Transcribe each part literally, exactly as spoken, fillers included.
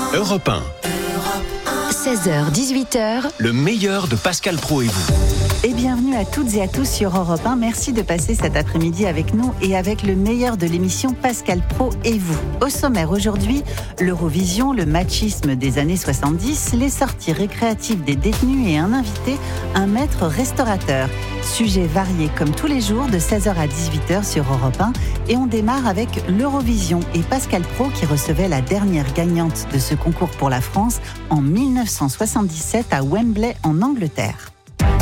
Europe un. seize heures dix-huit heures. Le meilleur de Pascal Praud et vous. Et bienvenue à toutes et à tous sur Europe un. Merci de passer cet après-midi avec nous et avec le meilleur de l'émission Pascal Praud et vous. Au sommaire aujourd'hui, l'Eurovision, le machisme des années soixante-dix, les sorties récréatives des détenus et un invité, un maître restaurateur. Sujets variés comme tous les jours de seize heures à dix-huit heures sur Europe un. Et on démarre avec l'Eurovision et Pascal Praud qui recevait la dernière gagnante de ce concours pour la France en dix-neuf cent soixante-dix-sept à Wembley en Angleterre.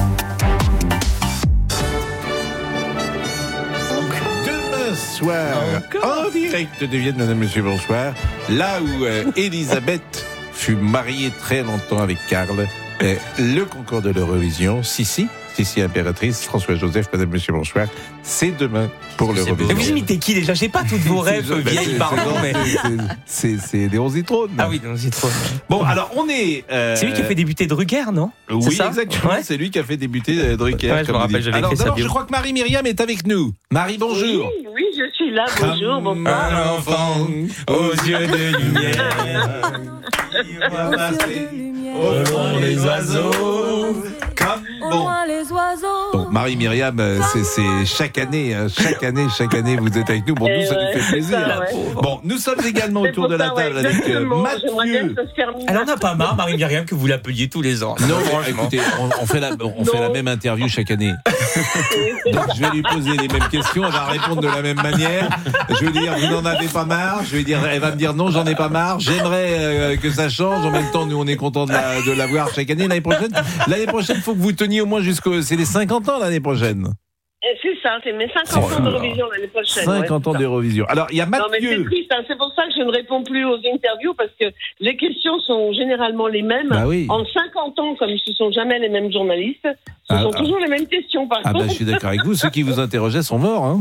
Soir, en direct de Vienne, madame, monsieur, bonsoir. Là où euh, Elisabeth fut mariée très longtemps avec Karl, euh, le concours de l'Eurovision, Sissi, Sissi impératrice, François-Joseph, madame, monsieur, bonsoir, c'est demain pour l'Eurovision. Vous imitez qui déjà? J'ai pas toutes vos rêves vieilles, pardon, mais... C'est, c'est Léon Zitrone. Ah oui, Léon Zitrone. Bon, alors, on est... Euh... C'est lui qui a fait débuter Drucker, non? Oui, c'est ça exactement, ouais. C'est lui qui a fait débuter euh, Drucker. Ouais, je me rappelle, j'avais alors, écrit d'abord, ça. je crois que Marie-Myriam est avec nous. Marie, bonjour. Oui, oui, je suis là, bonjour, bonsoir. Un enfant aux yeux de lumière, qui va passer au loin les oiseaux, comme bon. Bon, Marie-Myriam, c'est, c'est chaque année, hein, chaque année, chaque année, vous êtes avec nous. Bon, nous, ça ouais, nous fait plaisir. Ça, ouais. Bon, nous sommes également c'est autour de la table ouais, avec euh, Mathieu. Elle en a pas marre, Marie-Myriam, que vous l'appeliez tous les ans. Non, écoutez, on, on, fait la, on fait la même interview chaque année. Donc, je vais lui poser les mêmes questions, elle va répondre de la même manière. Je vais lui dire, vous n'en avez pas marre. Je vais dire, elle va me dire, non, j'en ai pas marre. J'aimerais euh, que ça change. En même temps, nous, on est contents de la, de la voir chaque année. L'année prochaine, l'année prochaine, faut que vous teniez au moins jusqu'au, c'est les cinquante ans l'année prochaine. C'est ça, c'est mes cinquante ans d'Eurovision l'année prochaine. cinquante ouais, ans d'Eurovision. Alors, il y a Mathieu. Non, mais c'est triste, hein, c'est pour ça que je ne réponds plus aux interviews, parce que les questions sont généralement les mêmes. Bah oui. En cinquante ans, comme ce ne sont jamais les mêmes journalistes, ce ah, sont ah. toujours les mêmes questions, par ah contre. bah, je suis d'accord avec vous, ceux qui vous interrogeaient sont morts. Hein.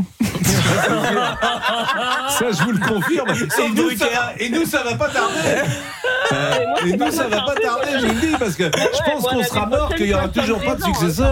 Ça, je vous le confirme. Et nous, ça, et nous, ça va pas tarder. Euh, et, et nous, ça va pas tarder, je vous le dis, parce que je ouais, pense voilà, qu'on sera mort, qu'il n'y aura toujours pas de successeur.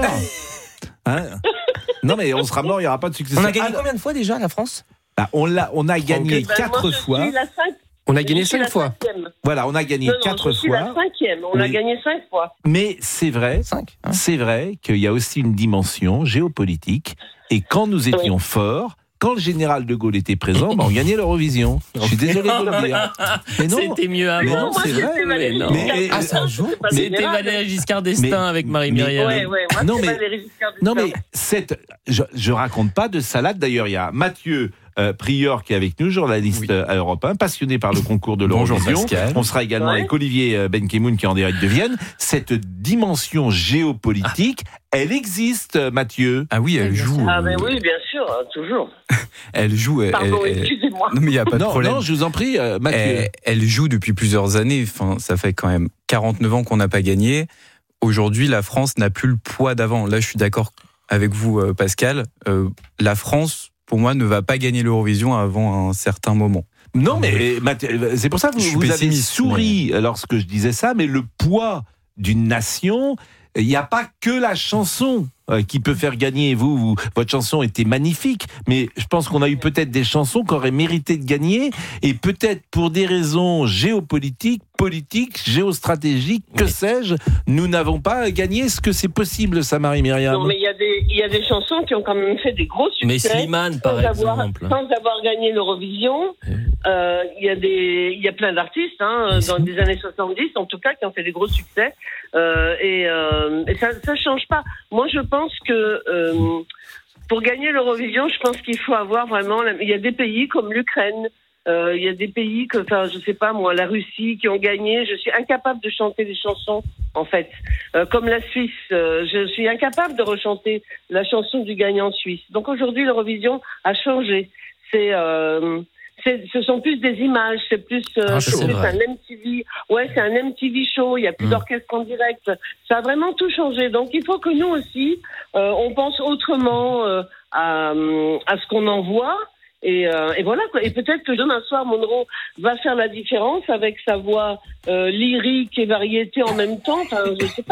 Hein non, mais on sera mort, il n'y aura pas de successeur. On a gagné combien de fois déjà, la France? Bah, on, l'a, on a gagné ben, quatre moi, je fois. suis la cinq... On a gagné je suis cinq la fois. cinquième. Voilà, on a gagné non, non, quatre je suis fois. la cinquième, on oui. a gagné cinq fois. Mais c'est vrai, cinq, hein. c'est vrai qu'il y a aussi une dimension géopolitique. Et quand nous étions oui. forts, quand le général de Gaulle était présent, bah on gagnait l'Eurovision. Je suis désolé de le dire. Mais non, c'était mieux avant. Mais non, c'est vrai. Mais non. Mais, ah, ça joue. C'était Valéry Giscard d'Estaing avec Marie-Myriam. Ouais, ouais, moi, non, c'est mais, Valéry Giscard d'Estaing. non, mais cette, je, je raconte pas de salade. D'ailleurs, il y a Mathieu euh, Prieur qui est avec nous, journaliste oui. à Europe un, passionné par le concours de l'Eurovision. On sera également ouais. avec Olivier Benkemoun qui est en direct de Vienne. Cette dimension géopolitique, ah. elle existe, Mathieu. Ah oui, elle joue. Ah ben oui, bien sûr, toujours. Elle joue. Elle, Pardon, elle, excusez-moi. Non, mais il n'y a pas de non, problème. Non, je vous en prie, euh, Mathieu. Elle, elle joue depuis plusieurs années. Enfin, ça fait quand même quarante-neuf ans qu'on n'a pas gagné. Aujourd'hui, la France n'a plus le poids d'avant. Là, je suis d'accord avec vous, euh, Pascal. Euh, la France, pour moi, ne va pas gagner l'Eurovision avant un certain moment. Non, mais Mathieu, c'est pour ça que vous, vous avez souri mais... lorsque je disais ça, mais le poids d'une nation, il n'y a pas que la chanson qui peut faire gagner. Vous, vous, votre chanson était magnifique, mais je pense qu'on a eu peut-être des chansons qui auraient mérité de gagner, et peut-être pour des raisons géopolitiques, politiques, géostratégiques, que sais-je, nous n'avons pas gagné. Est-ce que c'est possible, ça, Marie-Myriam? Non, mais il y a des, il y a des chansons qui ont quand même fait des gros succès. Mais Slimane, par avoir, exemple. Sans avoir gagné l'Eurovision, euh, il y a des, il y a plein d'artistes, hein, dans les années soixante-dix, en tout cas, qui ont fait des gros succès, euh, et, euh, et ça, ça change pas. Moi, je pense que euh, pour gagner l'Eurovision, je pense qu'il faut avoir vraiment... Il y a des pays comme l'Ukraine, euh, il y a des pays, que, enfin, je sais pas moi, la Russie, qui ont gagné. Je suis incapable de chanter des chansons, en fait. Euh, comme la Suisse, euh, je suis incapable de rechanter la chanson du gagnant suisse. Donc aujourd'hui, l'Eurovision a changé. C'est... Euh, C'est, ce sont plus des images, c'est plus, euh, ah, c'est c'est plus un M T V. Ouais, c'est un M T V show. Il y a plus mmh. d'orchestre en direct. Ça a vraiment tout changé. Donc, il faut que nous aussi, euh, on pense autrement euh, à, à ce qu'on envoie. Et, euh, et voilà quoi. Et peut-être que demain soir, Monroe va faire la différence avec sa voix euh, lyrique et variété en même temps. Enfin, je sais pas.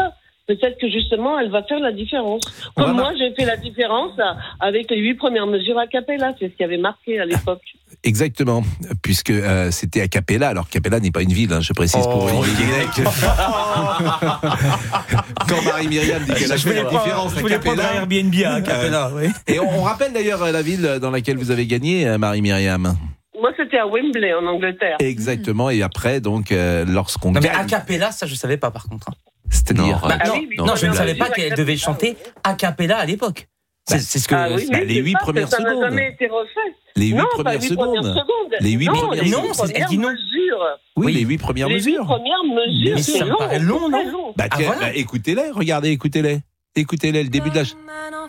peut-être que justement, elle va faire la différence. Comme Voilà. moi, j'ai fait la différence avec les huit premières mesures a cappella. C'est ce qui avait marqué à l'époque. Exactement, puisque euh, c'était a cappella. Alors Capella n'est pas une ville, hein, je précise pour Oh, Olivier Guénec. Quand Marie-Myriam dit qu'elle a fait la différence Je à voulais prendre un Capella. Airbnb à Capella, oui. Et on, on rappelle d'ailleurs la ville dans laquelle vous avez gagné, euh, Marie-Myriam. Moi, c'était à Wembley, en Angleterre. Exactement, et après, donc, euh, lorsqu'on Non, mais gagne, a cappella, ça, je savais pas, par contre. hein. c'est-à-dire... Bah, Ah non, oui, oui, non, je ne oui, savais oui, pas oui, qu'elle oui, devait oui, chanter oui. a cappella à l'époque. C'est c'est ce que. Ah oui, bah, oui, les c'est huit ça, premières ça n'a secondes. jamais été refait. Les huit non, premières pas huit secondes. premières secondes. Les huit non, premières les secondes. huit Non, c'est- elle dit non. mesures. Oui, Oui. les huit premières Les huit mesures. premières mesures, Mais c'est ça me long. paraît long, c'est non très long. Bah, Ah, tiens, voilà. bah, écoutez-les, regardez, écoutez-les. Écoutez-les, le début de la... ch-